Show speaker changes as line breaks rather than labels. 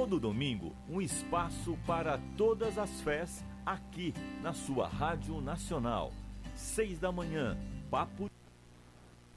Todo domingo, um espaço para todas as fés aqui na sua Rádio Nacional. 6 da manhã, Papo